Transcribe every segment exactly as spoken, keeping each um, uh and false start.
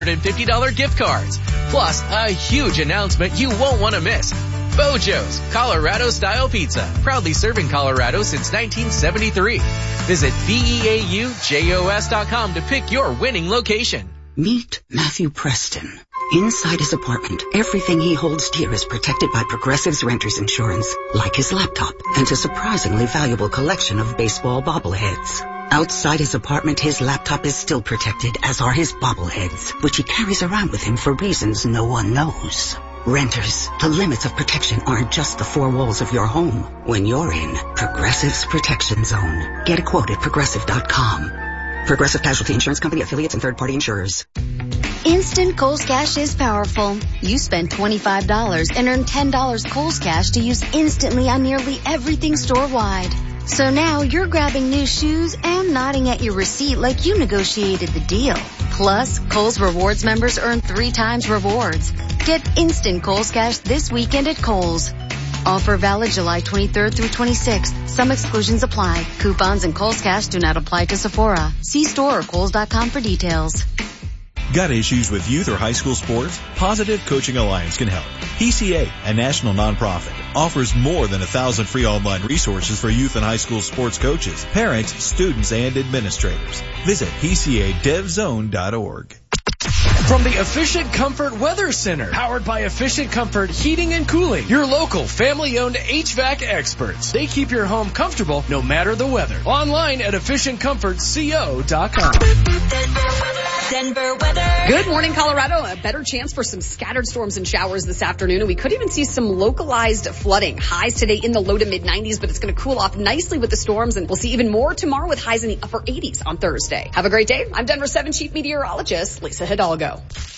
fifty dollars gift cards. Plus, a huge announcement you won't want to miss. Bojo's, Colorado-style pizza. Proudly serving Colorado since nineteen seventy-three. Visit B E A U J O S dot com to pick your winning location. Meet Matthew Preston. Inside his apartment, everything he holds dear is protected by Progressive's renter's insurance, like his laptop and a surprisingly valuable collection of baseball bobbleheads. Outside his apartment, his laptop is still protected, as are his bobbleheads, which he carries around with him for reasons no one knows. Renters, the limits of protection aren't just the four walls of your home. When you're in Progressive's Protection Zone, get a quote at progressive dot com. Progressive Casualty Insurance Company, affiliates, and third-party insurers. Instant Kohl's Cash is powerful. You spend twenty-five dollars and earn ten dollars Kohl's Cash to use instantly on nearly everything store-wide. So now you're grabbing new shoes and nodding at your receipt like you negotiated the deal. Plus, Kohl's Rewards members earn three times rewards. Get instant Kohl's Cash this weekend at Kohl's. Offer valid July twenty-third through twenty-sixth. Some exclusions apply. Coupons and Kohl's Cash do not apply to Sephora. See store or kohls dot com for details. Got issues with youth or high school sports? Positive Coaching Alliance can help. P C A, a national nonprofit, offers more than a thousand free online resources for youth and high school sports coaches, parents, students, and administrators. Visit P C A dev zone dot org. From the Efficient Comfort Weather Center, powered by Efficient Comfort Heating and Cooling, your local family-owned H V A C experts. They keep your home comfortable no matter the weather. Online at efficient comfort co dot com. Denver weather. Good morning, Colorado. A better chance for some scattered storms and showers this afternoon, and we could even see some localized flooding. Highs today in the low to mid nineties, but it's going to cool off nicely with the storms, and we'll see even more tomorrow with highs in the upper eighties on Thursday. Have a great day. I'm Denver seven Chief Meteorologist Lisa Hidalgo.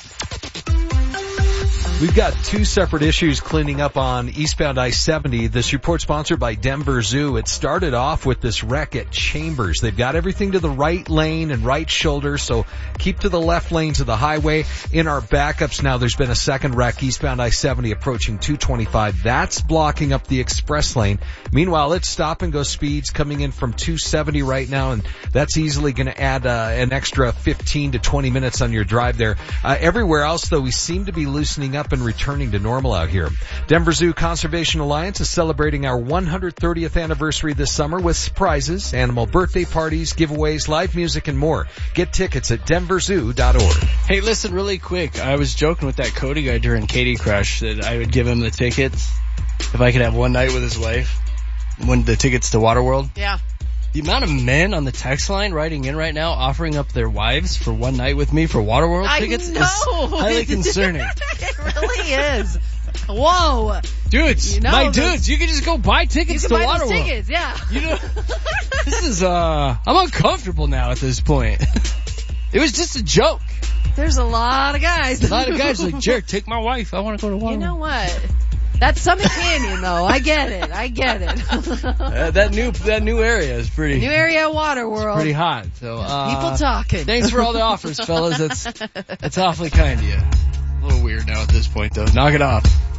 We've got two separate issues cleaning up on eastbound I seventy. This report sponsored by Denver Zoo. It started off with this wreck at Chambers. They've got everything to the right lane and right shoulder, so keep to the left lanes of the highway. In our backups now, there's been a second wreck eastbound I seventy approaching two twenty-five. That's blocking up the express lane. Meanwhile, it's stop and go speeds coming in from two seventy right now, and that's easily going to add uh, an extra fifteen to twenty minutes on your drive there. Uh, everywhere else, though, we seem to be loosening up and returning to normal out here. Denver Zoo Conservation Alliance is celebrating our one hundred thirtieth anniversary this summer with surprises, animal birthday parties, giveaways, live music, and more. Get tickets at denver zoo dot org. Hey, listen, really quick. I was joking with that Cody guy during Katie Crush that I would give him the tickets if I could have one night with his wife. When the tickets to Waterworld. Yeah. The amount of men on the text line writing in right now offering up their wives for one night with me for Waterworld I tickets know. is highly concerning. It really is. Whoa. Dudes, You know my those- dudes, you can just go buy tickets You to can buy those Waterworld. tickets, yeah. You know, this is, uh, I'm uncomfortable now at this point. It was just a joke. There's a lot of guys. A lot of guys like, Jerk, take my wife. I want to go to Waterworld. You know what? That's Summit Canyon, though. I get it. I get it. uh, that new that new area is pretty. New area, Waterworld. Pretty hot. So uh, people talking. Thanks for all the offers, fellas. That's that's awfully kind of you. A little weird now at this point, though. Knock it off.